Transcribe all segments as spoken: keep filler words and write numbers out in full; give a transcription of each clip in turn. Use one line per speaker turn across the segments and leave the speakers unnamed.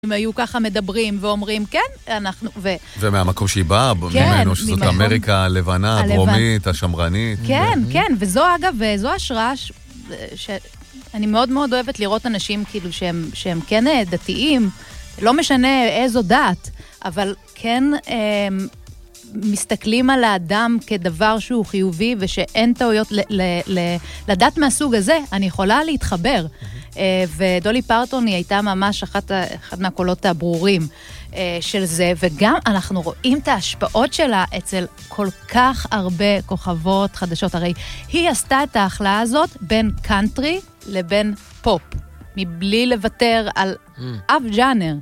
הם היו ככה מדברים ואומרים, כן, אנחנו... ו...
ומהמקום שהיא באה,
כן,
ממנו, שזאת ממקום... אמריקה הלבנה, הדרומית, השמרנית.
כן, ו... כן, וזו אגב, וזו השראה ש... שאני מאוד מאוד אוהבת לראות אנשים כאילו שהם, שהם כן דתיים, לא משנה איזו דת, אבל כן הם, מסתכלים על האדם כדבר שהוא חיובי, ושאין טעויות ל... ל... ל... לדת מהסוג הזה, אני יכולה להתחבר. ודולי פרטון היא הייתה ממש אחת, אחד מהקולות הברורים של זה, וגם אנחנו רואים את ההשפעות שלה אצל כל כך הרבה כוכבות חדשות. הרי היא עשתה את ההחלאה הזאת בין קאנטרי לבין פופ, מבלי לוותר על mm. אף ג'אנר.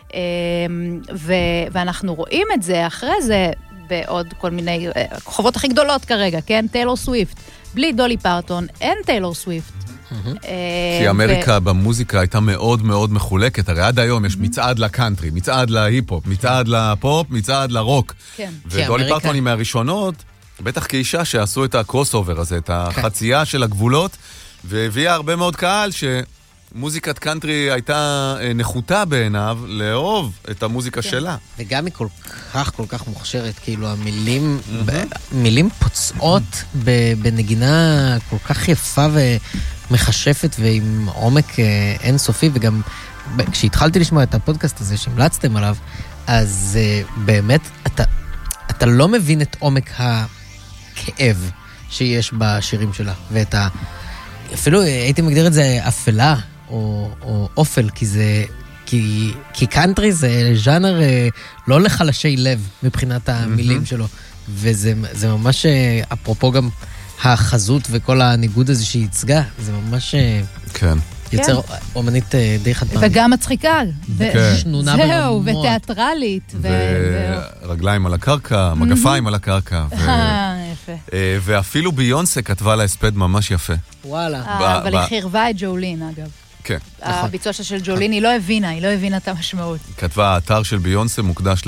ו- ואנחנו רואים את זה אחרי זה בעוד כל מיני כוכבות הכי גדולות כרגע, כן? טיילור סוויפט. בלי דולי פרטון אין טיילור סוויפט.
כי אמריקה במוזיקה הייתה מאוד מאוד מחולקת, הרי עד היום יש מצעד לקאנטרי, מצעד להיפ-הופ, מצעד לפופ, מצעד לרוק. ודולי פרטון היא מהראשונות, בטח כאישה שעשו את הקרוס-אובר הזה, את החצייה של הגבולות, והביאה הרבה מאוד קהל שמוזיקת קאנטרי הייתה נחותה בעיניו לאהוב את המוזיקה שלה.
וגם היא כל כך כל כך מוכשרת, כאילו המילים, מילים פוצעות בנגינה כל כך יפה ו... מחשפת ועם עומק אינסופי, וגם כשהתחלתי לשמוע את הפודקאסט הזה שהמלצתם עליו, אז באמת אתה, אתה לא מבין את עומק הכאב שיש בשירים שלה, ואת ה... אפילו הייתי מגדיר את זה אפלה או, או אופל, כי זה... כי, כי קאנטרי זה ז'אנר לא לחלשי לב מבחינת המילים mm-hmm. שלו, וזה זה ממש, אפרופו גם החזות וכל הניגוד הזה שהיא ייצגה, זה ממש
כן.
יוצר כן. אומנית די חד פעמית.
וגם מצחיקה.
כן. שנונה ברמות.
זהו, ותיאטרלית.
ורגליים על הקרקע, מגפיים על הקרקע.
יפה.
ואפילו ביונסה כתבה לה הספד ממש יפה.
וואלה.
אבל היא חירבה את ג'ולין, אגב.
כן.
הביצוע של ג'ולין, היא לא הבינה, היא לא הבינה את המשמעות.
כתבה, האתר של ביונסה מוקדש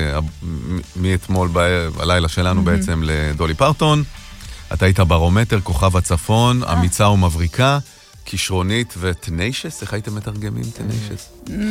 מאתמול בלילה שלנו בעצם לדולי פרטון. אתה היית ברומטר, כוכב הצפון, אמיצה ומבריקה, כישרונית וטניישס, איך הייתם מתרגמים טניישס?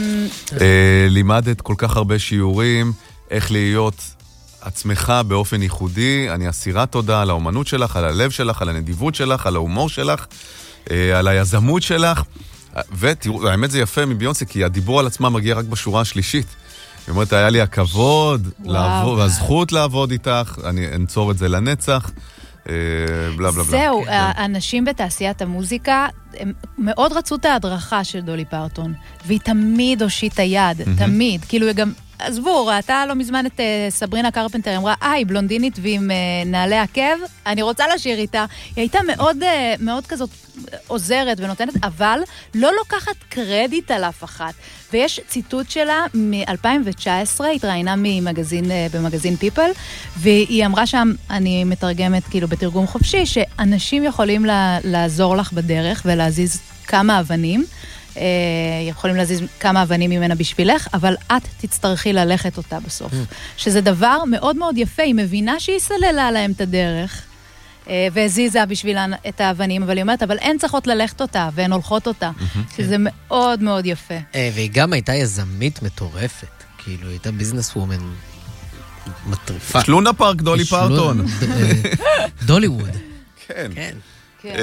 לימדת כל כך הרבה שיעורים, איך להיות עצמך באופן ייחודי, אני אסירה תודה על האומנות שלך, על הלב שלך, על הנדיבות שלך, על ההומור שלך, על היזמות שלך, ותראו, האמת זה יפה מביונסה, כי הדיבור על עצמה מגיע רק בשורה השלישית. היא אומרת, היה לי הכבוד והזכות לעבוד איתך, אני אנצור את זה לנצח, בלה בלה בלה.
זהו, האנשים בתעשיית המוזיקה הם מאוד רצו את ההדרכה של דולי פרטון, והיא תמיד הושיטה יד, תמיד, כאילו היא גם, עזבו, ראתה לא מזמן את סברינה קרפנטר, אמרה, איי, בלונדינית ועם נעלי עקב, אני רוצה לשיר איתה, היא הייתה מאוד, מאוד כזאת עוזרת ונותנת, אבל לא לוקחת קרדיט על אף אחת, ויש ציטוט שלה מ-אלפיים תשע עשרה, התראיינה ממגזין, במגזין פיפל, והיא אמרה שם, אני מתרגמת כאילו בתרגום חופשי, שאנשים יכולים לעזור לך בדרך ולהזיז כמה אבנים, יכולים להזיז כמה אבנים ממנה בשבילך, אבל את תצטרכי ללכת אותה בסוף. שזה דבר מאוד מאוד יפה, היא מבינה שהיא סללה להם את הדרך, והזיזה בשבילה את האבנים, אבל היא אומרת, אבל אין צריכות ללכת אותה, והן הולכות אותה, שזה מאוד מאוד יפה.
והיא גם הייתה יזמית מטורפת, כאילו, הייתה ביזנס וומן מטריפה.
יש לונה פארק, דולי פרטון.
דוליווד.
כן. כן.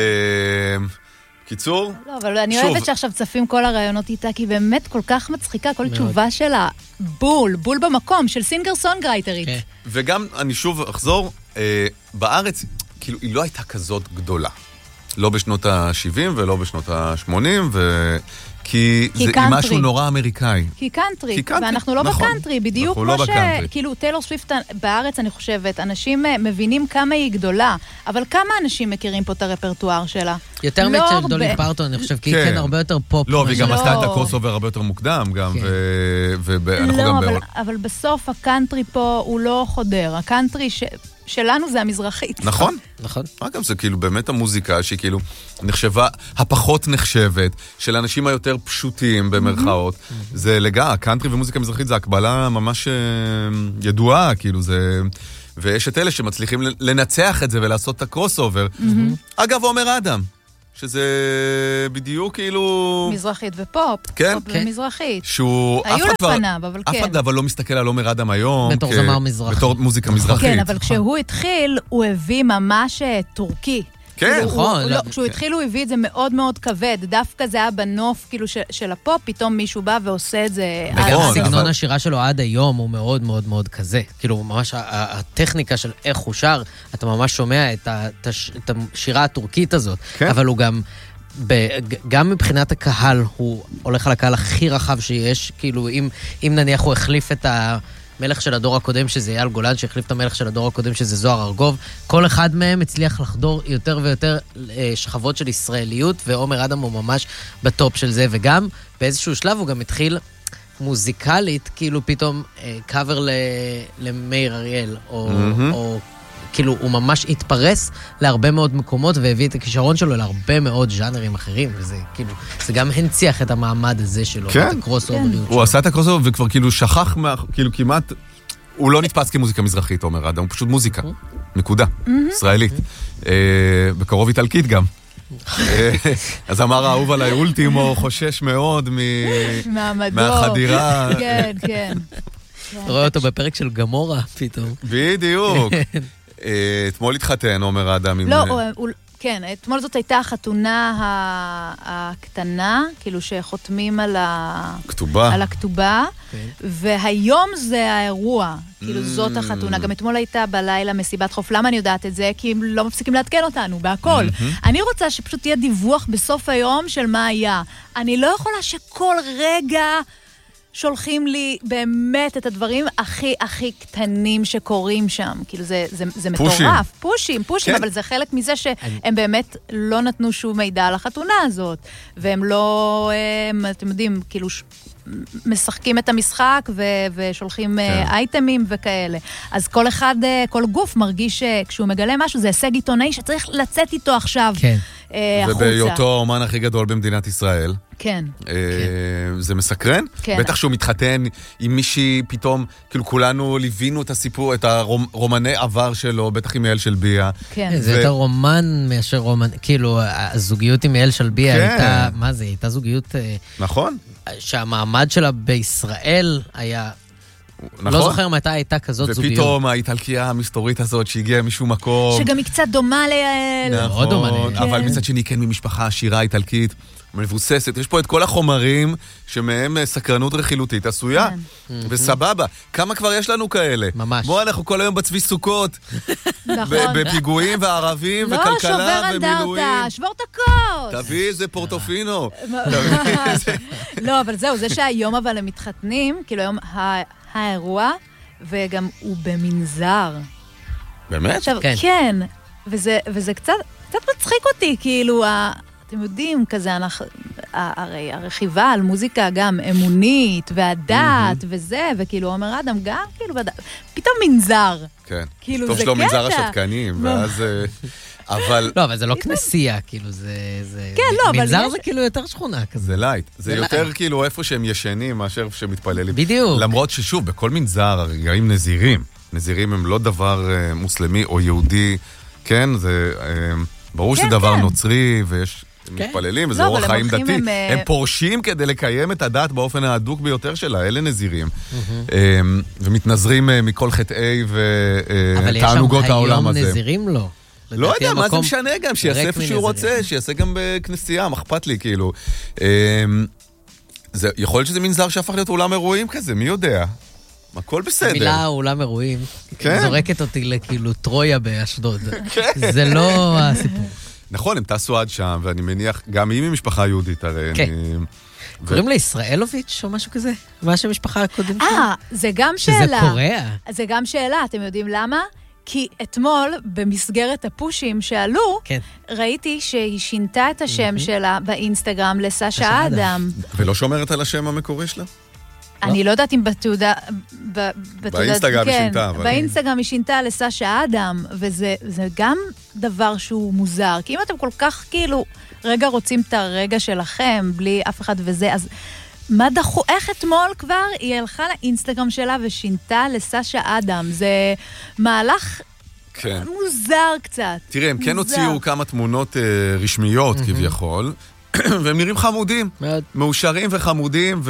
קיצור?
לא, אבל אני אוהבת שעכשיו צפים כל הרעיונות איתה, כי באמת כל כך מצחיקה, כל תשובה שלה, בול, בול במקום, של סינגר סונגרייטרית.
וגם, אני שוב אחזור, בארץ, כאילו, היא לא הייתה כזאת גדולה. לא בשנות ה-שבעים ולא בשנות ה-שמונים, ו... כי זה משהו נורא אמריקאי.
כי קאנטרי, ואנחנו לא בקאנטרי, בדיוק כמו ש... כאילו, טיילור סוויפט בארץ, אני חושבת, אנשים מבינים כמה היא גדולה, אבל כמה אנשים מכירים פה את הרפרטואר שלה?
יותר מצל דולי פרטון, אני חושב, כי היא כן הרבה יותר פופ.
לא, והיא גם עשתה את הקרוס-אובר הרבה יותר מוקדם, גם, ואנחנו גם...
לא, אבל בסוף הקאנטרי פה הוא לא חודר. הקאנטרי שלנו זה המזרחית.
נכון.
נכון.
אגב, זה כאילו באמת המוזיקה שהיא כאילו נחשבה, הפחות נחשבת, של האנשים היותר פשוטים במרכאות. זה לגע, הקאנטרי ומוזיקה מזרחית זה הקבלה ממש ידועה, כאילו זה... ויש את אלה שמצליחים לנצח את זה ולעשות את הקרוס-אובר. אגב, עומר אדם, שזה בדיוק כאילו...
מזרחית ופופ.
כן.
פופ כן. ומזרחית.
שהוא...
היו לפניו, אבל כן.
אף אחד אבל לא מסתכל על עומר אדם היום.
בתור זמר מזרחי.
בתור מוזיקה מזרחית.
כן, אבל כשהוא התחיל, הוא הביא ממש טורקי.
כן,
נכון.
כשהוא התחיל הוא הביא את זה מאוד מאוד כבד, דווקא זה היה בנוף כאילו של הפופ, פתאום מישהו בא ועושה את זה.
וגם הסגנון השירה שלו עד היום הוא מאוד מאוד מאוד כזה, כאילו ממש הטכניקה של איך הוא שר, אתה ממש שומע את השירה הטורקית הזאת, אבל הוא גם, גם מבחינת הקהל, הוא הולך על הקהל הכי רחב שיש, כאילו אם נניח הוא החליף את ה... מלך של הדור הקודם, שזה אייל גולן, שהחליף את המלך של הדור הקודם, שזה זוהר ארגוב. כל אחד מהם הצליח לחדור יותר ויותר שכבות של ישראליות, ועומר אדם הוא ממש בטופ של זה, וגם באיזשהו שלב הוא גם התחיל מוזיקלית, כאילו פתאום קאבר למאיר אריאל, או, mm-hmm. או כאילו הוא ממש התפרס להרבה מאוד מקומות, והביא את הכישרון שלו להרבה מאוד ז'אנרים אחרים, וזה כאילו, זה גם הנציח את המעמד הזה שלו,
כן.
את הקרוס-אובריות שלו.
הוא עשה את הקרוס-אובר וכבר כאילו שכח, מה, כאילו כמעט, הוא לא נתפס כמוזיקה מזרחית, אומר אדם, הוא פשוט מוזיקה, נקודה, ישראלית. בקרוב איטלקית גם. אז אמר האהוב עליי, אולטימו חושש מאוד מהחדירה.
כן, כן.
רואה אותו בפרק של גמורה פתאום.
בדיוק. אתמול התחתן, אומר האדם.
לא, כן, אתמול זאת הייתה החתונה הקטנה, כאילו שחותמים על הכתובה, והיום זה האירוע, כאילו זאת החתונה. גם אתמול הייתה בלילה מסיבת חוף. למה אני יודעת את זה? כי הם לא מפסיקים לעדכן אותנו, בהכל. אני רוצה שפשוט תהיה דיווח בסוף היום של מה היה. אני לא יכולה שכל רגע... שולחים לי באמת את הדברים הכי הכי קטנים שקורים שם. כאילו זה, זה, זה
פושים.
מטורף. פושים, פושים,
כן.
אבל זה חלק מזה שהם באמת לא נתנו שום מידע על החתונה הזאת. והם לא, הם, אתם יודעים, כאילו ש... משחקים את המשחק ו... ושולחים כן. אייטמים וכאלה. אז כל אחד, כל גוף מרגיש שכשהוא מגלה משהו, זה הישג עיתונאי שצריך לצאת איתו עכשיו
כן.
החוצה.
ובהיותו האומן הכי גדול במדינת ישראל.
כן.
זה מסקרן?
כן.
בטח שהוא מתחתן עם מישהי פתאום, כאילו כולנו ליווינו את הסיפור, את הרומני עבר שלו, בטח עם יעל שלביה.
כן.
זה יותר רומן מאשר רומן, כאילו הזוגיות עם יעל שלביה הייתה, מה זה, הייתה זוגיות...
נכון.
שהמעמד שלה בישראל היה...
נכון?
לא זוכר מתי הייתה כזאת זוגיות.
ופתאום האיטלקיה המסתורית הזאת שהגיעה משום מקום.
שגם היא קצת דומה ליעל.
נכון,
דומה,
אבל מצד שני כן ממשפחה עשירה איטלקית. מבוססת, יש פה את כל החומרים שמהם סקרנות רכילותית עשויה, וסבבה. כמה כבר יש לנו כאלה?
ממש.
בוא, אנחנו כל היום בצבי סוכות, בפיגועים וערבים וכלכלה
ומילואים. לא, שובר אנדרטה, שבור את הכוס.
תביא איזה פורטופינו.
לא, אבל זהו, זה שהיום אבל הם מתחתנים, כאילו היום האירוע, וגם הוא במנזר.
באמת?
עכשיו, כן, וזה קצת מצחיק אותי, כאילו, אתם יודעים, כזה, הרי הרכיבה על מוזיקה גם אמונית, והדת, וזה, וכאילו, אומר אדם, גם, כאילו, פתאום מנזר.
כן.
כאילו, זה קטע.
טוב שלא מנזר השתקנים, ואז... אבל...
לא, אבל זה לא כנסייה, כאילו, זה...
כן, לא, אבל...
מנזר זה כאילו יותר שכונה כזה.
זה לייט. זה יותר כאילו איפה שהם ישנים, מאשר איפה שהם מתפללים.
בדיוק.
למרות ששוב, בכל מנזר, הרגעים נזירים. נזירים הם לא דבר מוסלמי או יהודי, כן? זה... ברור שזה דבר נוצרי, ויש... מתפללים, וזה אורח חיים דתי. הם פורשים כדי לקיים את הדת באופן ההדוק ביותר שלה, אלה נזירים. ומתנזרים מכל חטאי ותענוגות העולם הזה.
אבל יש שם היום נזירים לא.
לא יודע, מה זה משנה גם, שיעשה איפה שהוא רוצה, שיעשה גם בכנסייה, מחפת לי, כאילו. יכול להיות שזה מנזר שהפך להיות אולם אירועים כזה, מי יודע? הכל בסדר.
המילה אולם אירועים זורקת אותי לכאילו טרויה באשדוד. זה לא הסיפור.
נכון, הם טסו עד שם, ואני מניח, גם היא ממשפחה יהודית, הרי
כן. קוראים לה ישראלוביץ' או משהו כזה? מה שהמשפחה הקודם שלנו?
אה, זה גם שאלה.
שזה קוריאה.
זה גם שאלה, אתם יודעים למה? כי אתמול, במסגרת הפושים שעלו, כן. ראיתי שהיא שינתה את השם שלה באינסטגרם לסשה אדם.
ולא שומרת על השם המקורי שלה?
אני לא יודעת אם בתעודה...
באינסטגרם היא שינתה.
באינסטגרם היא שינתה לסשה אדם, וזה גם דבר שהוא מוזר. כי אם אתם כל כך כאילו רגע רוצים את הרגע שלכם, בלי אף אחד וזה, אז מה דחו? איך אתמול כבר היא הלכה לאינסטגרם שלה ושינתה לסשה אדם? זה מהלך
כן.
מוזר קצת.
תראה, הם כן הוציאו כמה תמונות אה, רשמיות כביכול, והם נראים חמודים,
מאוד.
מאושרים וחמודים,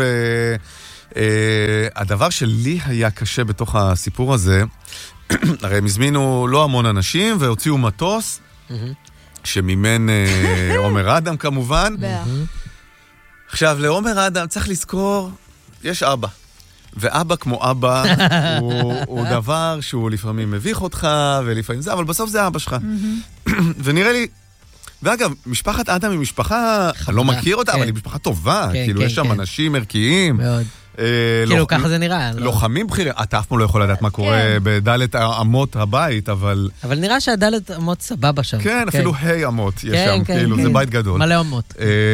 והדבר שלי היה קשה בתוך הסיפור הזה, הרי הם הזמינו לא המון אנשים, והוציאו מטוס, שמימן אה, עומר אדם כמובן. עכשיו, לעומר אדם צריך לזכור, יש אבא. ואבא כמו אבא הוא, הוא דבר שהוא לפעמים מביך אותך, ולפעמים זה, אבל בסוף זה אבא שלך. ונראה לי, ואגב, משפחת אדם היא משפחה, אני לא מכיר אותה, אבל היא משפחה טובה, כאילו יש שם אנשים ערכיים.
מאוד. כאילו ככה זה נראה.
לוחמים בכירים, אתה אף פעם לא יכול לדעת מה קורה בדלת אמות הבית, אבל...
אבל נראה שהדלת אמות סבבה שם.
כן, אפילו היי אמות יש שם, כאילו, זה בית גדול.
מלא אמות.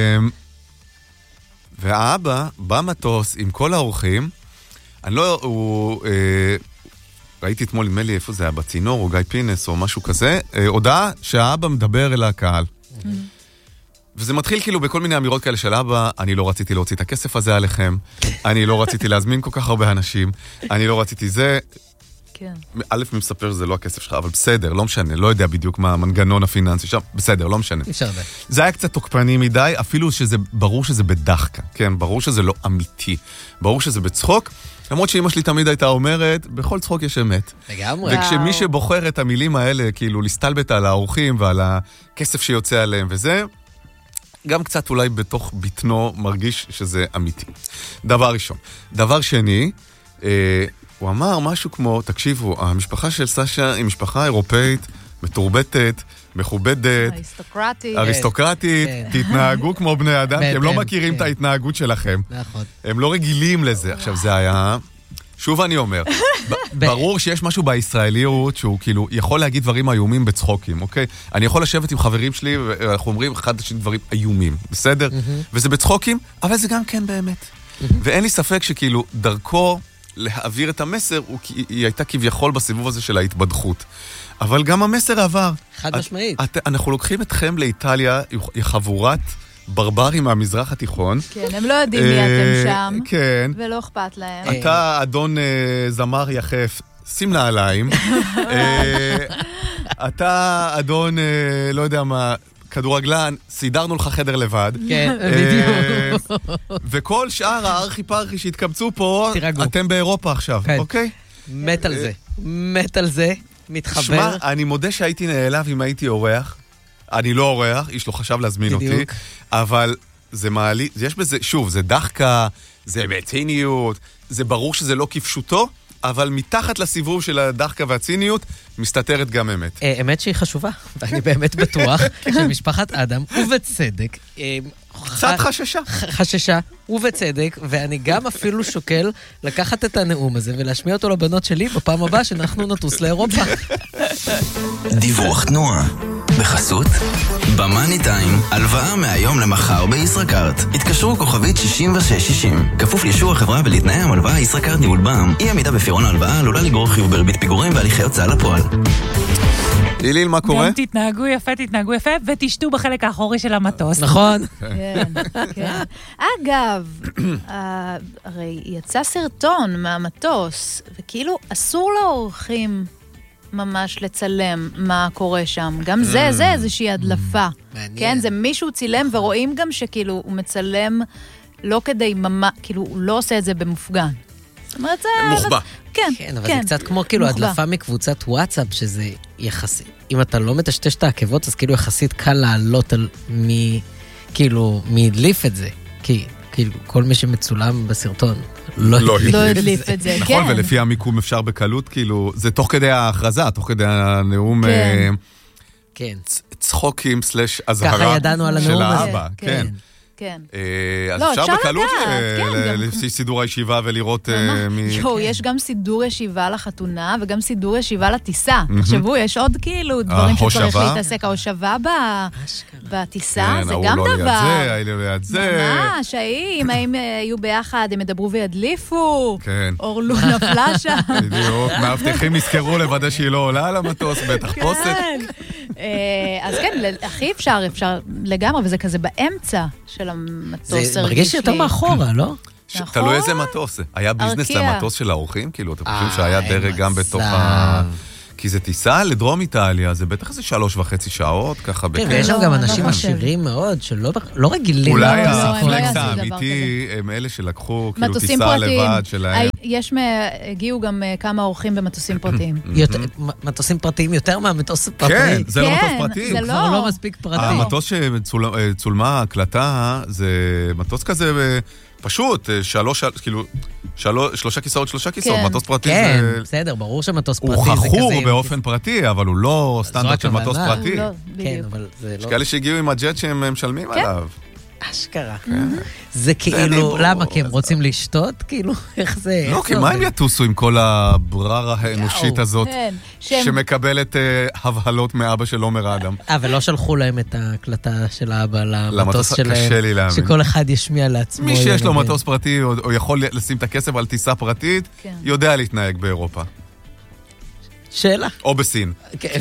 והאבא במטוס עם כל האורחים, אני לא, הוא, אה, ראיתי אתמול, נדמה לי איפה זה היה, בצינור, או גיא פינס, או משהו כזה, אה, הודעה שהאבא מדבר אל הקהל. Mm-hmm. וזה מתחיל כאילו בכל מיני אמירות כאלה של אבא, אני לא רציתי להוציא את הכסף הזה עליכם, אני לא רציתי להזמין כל כך הרבה אנשים, אני לא רציתי זה.
כן.
א' מי מספר שזה לא הכסף שלך, אבל בסדר, לא משנה, לא יודע בדיוק מה המנגנון הפיננסי שם, בסדר, לא משנה.
אפשר די.
זה היה קצת תוקפני מדי, אפילו שזה, ברור שזה בדחקה, כן, ברור שזה לא אמיתי, ברור שזה בצחוק, למרות שאמא שלי תמיד הייתה אומרת, בכל צחוק יש אמת.
לגמרי.
וכשמי שבוחר את המילים האלה, כאילו להסתלבט על האורחים ועל הכסף שיוצא עליהם וזה, גם קצת אולי בתוך ביטנו מרגיש שזה אמיתי. דבר ראשון. דבר שני, אה, הוא אמר משהו כמו, תקשיבו, המשפחה של סשה היא משפחה אירופאית, מתורבתת, מכובדת,
אריסטוקרטית,
אריסטוקרטית, תתנהגו כמו בני אדם, כי הם לא מכירים את ההתנהגות שלכם.
נכון.
הם לא רגילים לזה. עכשיו, זה היה... שוב אני אומר, ברור שיש משהו בישראליות שהוא כאילו יכול להגיד דברים איומים בצחוקים, אוקיי? אני יכול לשבת עם חברים שלי ואנחנו אומרים אחד לשני דברים איומים, בסדר? וזה בצחוקים, אבל זה גם כן באמת. ואין לי ספק שכאילו דרכו להעביר את המסר, היא הייתה כביכול בסיבוב הזה של ההתבדחות. אבל גם המסר עבר.
חד משמעית.
אנחנו לוקחים אתכם לאיטליה, היא חבורת ברברים מהמזרח התיכון.
כן, הם לא יודעים מי אתם שם.
כן.
ולא אכפת להם.
אתה אדון זמר יחף, שים נעליים. אתה אדון, לא יודע מה, כדורגלן, סידרנו לך חדר לבד.
כן, בדיוק.
וכל שאר הארכי פרחי שהתקבצו פה, אתם באירופה עכשיו, אוקיי?
מת על זה. מת על זה. מתחבר.
שמע, אני מודה שהייתי נעלב אם הייתי אורח. אני לא אורח, איש לא חשב להזמין אותי. בדיוק. אבל זה מעלי, יש בזה, שוב, זה דחקה, זה בציניות, זה ברור שזה לא כפשוטו, אבל מתחת לסיבוב של הדחקה והציניות, מסתתרת גם אמת.
אמת שהיא חשובה, ואני באמת בטוח שמשפחת אדם, ובצדק,
קצת חששה.
חששה, ובצדק, ואני גם אפילו שוקל לקחת את הנאום הזה ולהשמיע אותו לבנות שלי בפעם הבאה שאנחנו נטוס לאירופה.
דיווח תנועה. בחסות במאני טיים, הלוואה מהיום למחר בישראכרט. התקשרו כוכבית שישים ושש שישים. כפוף לאישור החברה ולתנאי המלוואה ישראכרט ניהול בע"מ. אי עמידה בפירעון ההלוואה עלולה לגרור חיוב בריבית פיגורים והליכי הוצאה לפועל.
ליליל, מה קורה?
גם תתנהגו יפה, תתנהגו יפה, ותשתו בחלק האחורי של המטוס.
נכון.
כן, כן. אגב, הרי יצא סרטון מהמטוס, וכאילו אסור לאורחים ממש לצלם מה קורה שם. גם זה, זה איזושהי הדלפה. כן, זה מישהו צילם, ורואים גם שכאילו הוא מצלם לא כדי ממש, כאילו הוא לא עושה את זה במופגן. זאת אומרת, זה...
מוחבא.
כן,
כן, אבל זה קצת כמו כאילו הדלפה מקבוצת וואטסאפ, שזה יחסי. אם אתה לא מטשטש את העקבות, אז כאילו יחסית קל לעלות על מי, כאילו, מי הדליף את זה. כי, כאילו, כל מי שמצולם בסרטון לא
הדליף את זה,
נכון, ולפי המיקום אפשר בקלות, כאילו, זה תוך כדי ההכרזה, תוך כדי הנאום...
כן.
צחוקים סלש הזהרה.
ככה ידענו על הנאום
של
הזה.
האבא, כן.
כן.
אז אפשר בקלות לפי סידור הישיבה ולראות מי...
יו, יש גם סידור ישיבה לחתונה וגם סידור ישיבה לטיסה. תחשבו, יש עוד כאילו דברים שצריך להתעסק. ההושבה בטיסה, זה גם דבר.
ההוא לא ליד זה, ההוא לא ליד זה.
ממש, האם, האם יהיו ביחד, הם ידברו וידליפו.
כן.
אורלו נפלה שם.
בדיוק, מאבטחים נזכרו לוודא שהיא לא עולה על המטוס, בטח פוסט.
אז כן, הכי אפשר, אפשר לגמרי, וזה כזה באמצע של המטוס.
זה מרגיש יותר מאחורה, לא?
תלוי איזה מטוס. היה ביזנס למטוס של האורחים? כאילו, אתם חושבים שהיה דרג גם בתוך ה... כי זה טיסה לדרום איטליה, זה בטח איזה שלוש וחצי שעות, ככה
כן, ויש שם גם אנשים עשירים מאוד, שלא רגילים.
אולי הפלקס האמיתי הם אלה שלקחו כאילו טיסה לבד שלהם.
יש, הגיעו גם כמה אורחים במטוסים פרטיים.
מטוסים פרטיים יותר מהמטוס הפרטי.
כן, זה לא מטוס פרטי.
זה
לא מספיק פרטי.
המטוס שצולמה הקלטה, זה מטוס כזה פשוט, שלוש, כאילו, שלושה כיסאות, שלושה כיסאות, מטוס פרטי זה...
כן, בסדר, ברור שמטוס פרטי
זה כזה... הוא חכור באופן פרטי, אבל הוא לא סטנדרט של מטוס פרטי.
כן, אבל זה לא...
יש כאלה שהגיעו עם הג'ט שהם משלמים עליו.
אשכרה. זה כאילו, למה? כי הם רוצים לשתות? כאילו, איך זה?
לא, כי מה הם יטוסו עם כל הבררה האנושית הזאת, שמקבלת הבהלות מאבא של עומר אדם?
אה, ולא שלחו להם את ההקלטה של האבא למטוס שלהם,
קשה לי להאמין.
שכל אחד ישמיע לעצמו.
מי שיש לו מטוס פרטי, או יכול לשים את הכסף על טיסה פרטית, יודע להתנהג באירופה.
שאלה.
או בסין.
כן.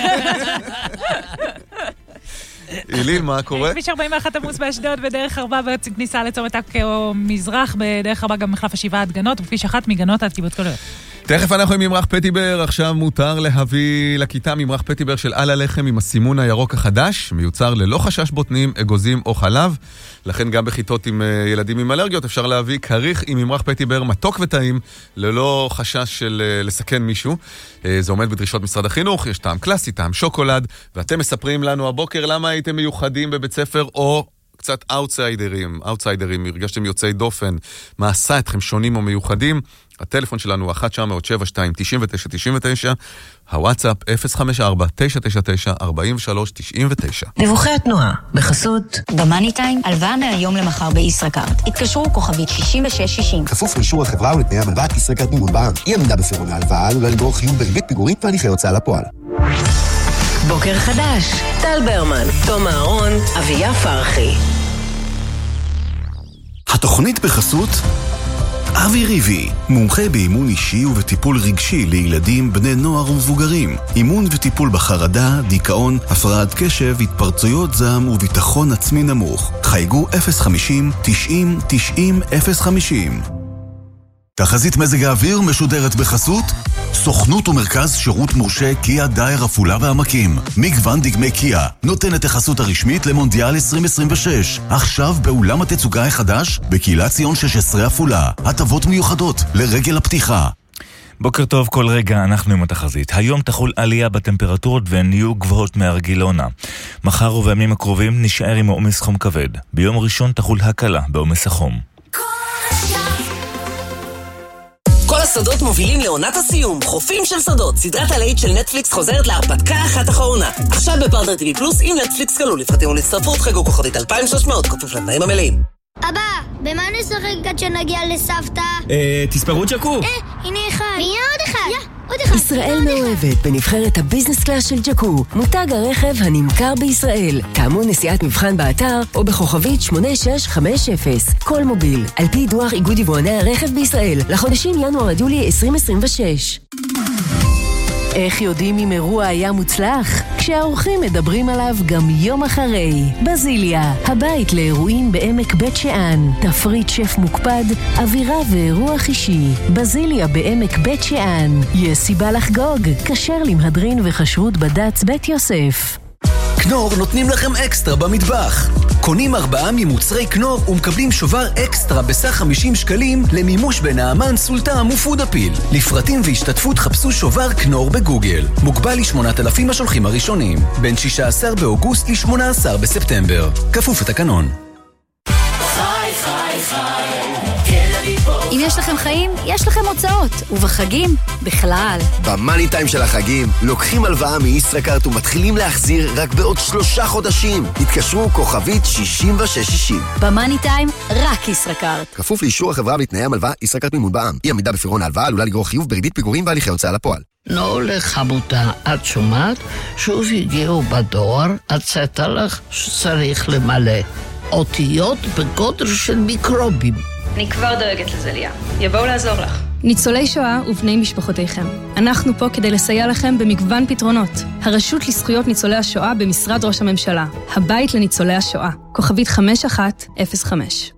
אילי, מה קורה?
כביש ארבעים ואחת עמוס באשדוד בדרך ארבע בכניסה לצומת עכו מזרח, בדרך ארבע גם מחלף השבעה עד גנות, וכביש אחת מגנות עד קיבוץ כלויות.
תכף אנחנו עם ממרח פטיבר, עכשיו מותר להביא לכיתה ממרח פטיבר של על הלחם עם הסימון הירוק החדש, מיוצר ללא חשש בוטנים, אגוזים או חלב, לכן גם בכיתות עם ילדים עם אלרגיות אפשר להביא כריך עם ממרח פטיבר מתוק וטעים, ללא חשש של לסכן מישהו. זה עומד בדרישות משרד החינוך, יש טעם קלאסי, טעם שוקולד, ואתם מספרים לנו הבוקר למה הייתם מיוחדים בבית ספר או קצת אאוטסיידרים, אאוטסיידרים, הרגשתם יוצאי דופן, מה עשה אתכם שונים או מיוחדים. הטלפון שלנו הוא אחת תשע אפס אפס שבע שתיים תשע תשע תשע תשע, הוואטסאפ אפס חמש ארבע תשע תשע תשע ארבע שלוש תשע תשע.
דיווחי התנועה בחסות במאני טיים, הלוואה מהיום למחר בישראכרט. התקשרו כוכבית שישים ושש שישים.
כפוף לאישור החברה ולתנאי המלוואת ישראכרט מימון בנק. אי עמידה בפירעון ההלוואה עלולה לגרור חיוב בריבית פיגורים והליכי הוצאה לפועל.
בוקר חדש, טל ברמן, תום אהרון, אביה פרחי.
התוכנית בחסות אבי ריבי, מומחה באימון אישי ובטיפול רגשי לילדים, בני נוער ומבוגרים. אימון וטיפול בחרדה, דיכאון, הפרעת קשב, התפרצויות זעם וביטחון עצמי נמוך. חייגו אפס חמישים תשעים תשעים אפס חמישים. תחזית מזג האוויר משודרת בחסות סוכנות ומרכז שירות מורשה קיה דייר עפולה והעמקים. מגוון דגמי קיה נותן את החסות הרשמית למונדיאל עשרים עשרים ושש. עכשיו באולם התצוגה החדש בקהילת ציון שש עשרה עפולה. הטבות מיוחדות לרגל הפתיחה.
בוקר טוב, כל רגע אנחנו עם התחזית. היום תחול עלייה בטמפרטורות והן יהיו גבוהות מהרגיל לעונה. מחר ובימים הקרובים נשאר עם עומס חום כבד. ביום ראשון תחול הקלה בעומס החום.
כל השדות מובילים לעונת הסיום. חופים של שדות. סדרת הלהיט של נטפליקס חוזרת להרפתקה אחת אחרונה. עכשיו בפרטנר טיווי פלוס עם נטפליקס כלול. לפרטים ולהצטרפות חגו כוכבית אלפיים ושלוש מאות כפוף לתנאים המלאים.
אבא, במה נשחק עד שנגיע לסבתא?
אה, תספרו ג'קו.
אה, הנה אחד. והנה עוד אחד. יא, עוד אחד.
ישראל מאוהבת בנבחרת הביזנס קלאס של ג'קו, מותג הרכב הנמכר בישראל. תאמו נסיעת מבחן באתר או בכוכבית שמונה שש חמש אפס. כל מוביל, על פי דוח איגוד יבואני הרכב בישראל, לחודשים ינואר עד יולי עשרים עשרים ושש. איך יודעים אם אירוע היה מוצלח? כשהאורחים מדברים עליו גם יום אחרי. בזיליה, הבית לאירועים בעמק בית שאן. תפריט שף מוקפד, אווירה ואירוח אישי. בזיליה בעמק בית שאן. יש סיבה לחגוג. כשר למהדרין וחשרות בד"ץ בית יוסף.
כנור נותנים לכם אקסטרה במטבח. קונים ארבעה ממוצרי כנור ומקבלים שובר אקסטרה בסך חמישים שקלים למימוש בנעמן, סולטם ופודאפיל. לפרטים והשתתפות חפשו שובר כנור בגוגל. מוגבל ל-שמונת אלפים השולחים הראשונים. בין שישה עשר באוגוסט ל-שמונה עשר בספטמבר. כפוף לתקנון.
חי, חי, חי. אם יש לכם חיים, יש לכם הוצאות, ובחגים, בכלל.
במאני טיים של החגים, לוקחים הלוואה מישראכרט ומתחילים להחזיר רק בעוד שלושה חודשים. התקשרו כוכבית שישים ושש שישים.
במאני טיים, רק ישראכרט.
כפוף לאישור החברה ולתנאי המלוואה, ישראכרט מימון בע"מ. אי עמידה בפירעון ההלוואה עלולה לגרור חיוב בריבית פיגורים והליכי הוצאה לפועל.
לא לחמותה, את שומעת? שוב הגיעו בדואר, הצעת לך שצריך למלא. אותיות בגודל של מיקרובים.
אני כבר דואגת לזה, ליה. יבואו לעזור לך.
ניצולי שואה ובני משפחותיכם. אנחנו פה כדי לסייע לכם במגוון פתרונות. הרשות לזכויות ניצולי השואה במשרד ראש הממשלה. הבית לניצולי השואה. כוכבית חמש אחת אפס חמש.